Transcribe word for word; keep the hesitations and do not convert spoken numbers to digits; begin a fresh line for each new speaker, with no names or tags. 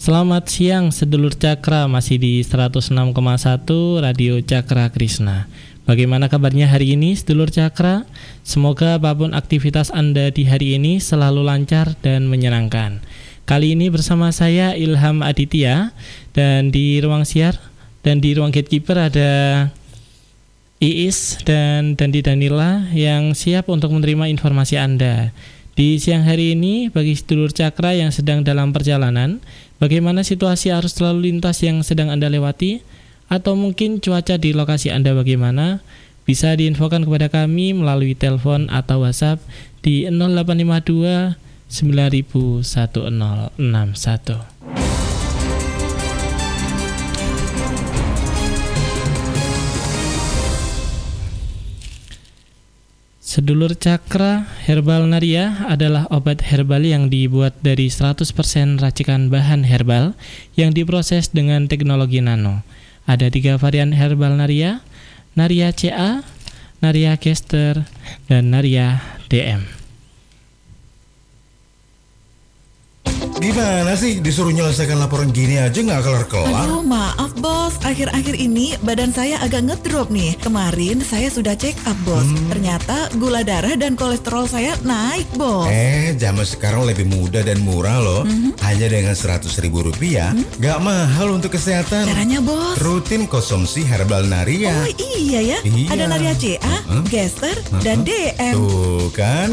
Selamat siang sedulur Cakra, masih di seratus enam koma satu Radio Cakra Krishna. Bagaimana kabarnya hari ini sedulur Cakra? Semoga apapun aktivitas Anda di hari ini selalu lancar dan menyenangkan. Kali ini bersama saya Ilham Aditya, dan di ruang siar dan di ruang gatekeeper ada Iis dan Dandi Danila yang siap untuk menerima informasi Anda. Di siang hari ini, bagi sedulur Cakra yang sedang dalam perjalanan, bagaimana situasi arus lalu lintas yang sedang Anda lewati? Atau mungkin cuaca di lokasi Anda bagaimana? Bisa diinfokan kepada kami melalui telepon atau WhatsApp di nol delapan lima dua sembilan nol satu nol enam satu. Sedulur Cakra, Herbal Naria adalah obat herbal yang dibuat dari seratus persen racikan bahan herbal yang diproses dengan teknologi nano. Ada tiga varian Herbal Naria, Naria C A, Naria Gester, dan Naria D M.
Gimana sih disuruh nyelesaikan laporan gini aja nggak kelar-kelar?
Aduh maaf bos, akhir-akhir ini badan saya agak ngedrop nih. Kemarin saya sudah check up bos, hmm. ternyata gula darah dan kolesterol saya naik bos.
Eh, zaman sekarang lebih mudah dan murah loh. hmm. Hanya dengan seratus ribu rupiah, hmm? Gak mahal untuk kesehatan.
Caranya bos?
Rutin konsumsi Herbal Naria.
Oh iya ya,
iya.
Ada Naria C A, uh-huh. Gester, uh-huh. dan D M.
Tuh kan,